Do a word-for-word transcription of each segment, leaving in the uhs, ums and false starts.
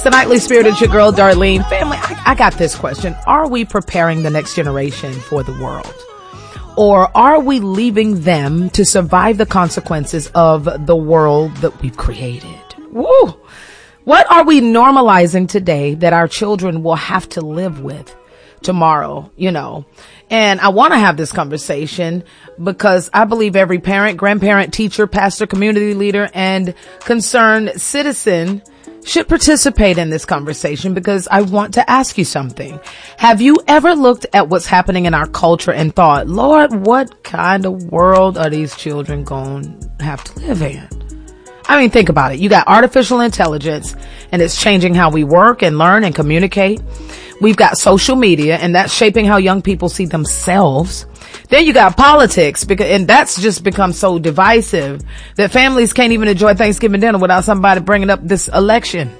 The Nightly Spirit, it's your girl, Darlene. Family, I, I got this question. Are we preparing the next generation for the world? Or are we leaving them to survive the consequences of the world that we've created? Woo! What are we normalizing today that our children will have to live with tomorrow, you know? And I want to have this conversation because I believe every parent, grandparent, teacher, pastor, community leader, and concerned citizen should participate in this conversation, because I want to ask you something. Have you ever looked at what's happening in our culture and thought, Lord, what kind of world are these children going to have to live in? I mean, think about it. You got artificial intelligence, and it's changing how we work and learn and communicate. We've got social media, and that's shaping how young people see themselves. Then you got politics, because, and that's just become so divisive that families can't even enjoy Thanksgiving dinner without somebody bringing up this election,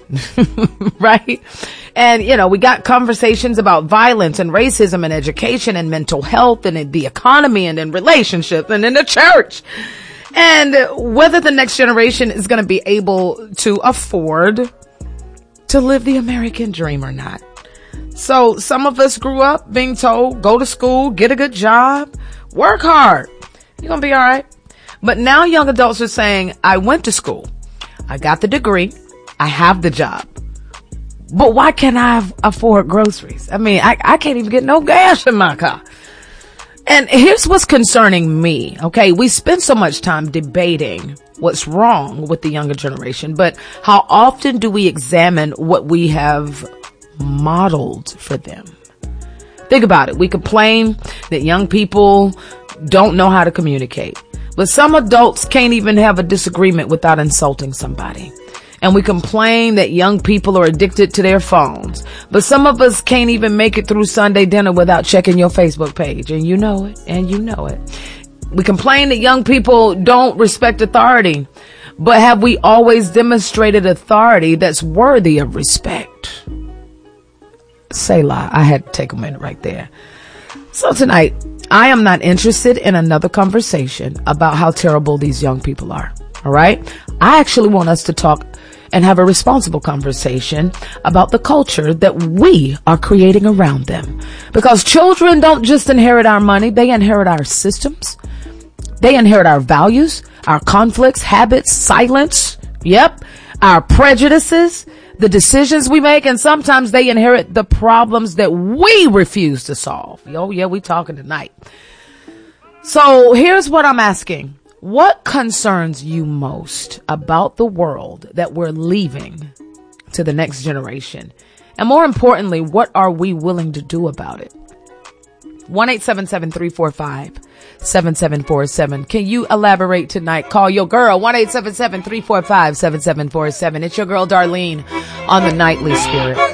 right? And, you know, we got conversations about violence and racism and education and mental health and in the economy and in relationships and in the church. And whether the next generation is going to be able to afford to live the American dream or not. So some of us grew up being told, go to school, get a good job, work hard. You're going to be all right. But now young adults are saying, I went to school. I got the degree. I have the job. But why can't I afford groceries? I mean, I, I can't even get no gas in my car. And here's what's concerning me. Okay. We spend so much time debating what's wrong with the younger generation, but how often do we examine what we have modeled for them? Think about it. We complain that young people don't know how to communicate, but some adults can't even have a disagreement without insulting somebody. And we complain that young people are addicted to their phones, but some of us can't even make it through Sunday dinner without checking your Facebook page. And you know it, and you know it. We complain that young people don't respect authority, but have we always demonstrated authority that's worthy of respect? Selah. I had to take a minute right there. So tonight, I am not interested in another conversation about how terrible these young people are. All right. I actually want us to talk and have a responsible conversation about the culture that we are creating around them. Because children don't just inherit our money. They inherit our systems. They inherit our values, our conflicts, habits, silence. Yep. Our prejudices, the decisions we make, and sometimes they inherit the problems that we refuse to solve. Oh yeah, we talking tonight. So here's what I'm asking. What concerns you most about the world that we're leaving to the next generation? And more importantly, what are we willing to do about it? one eight seven seven, three four five, seven seven four seven. Can you elaborate tonight? Call your girl, one eight seven seven, three four five, seven seven four seven. It's your girl, Darlene, on the Nightly Spirit.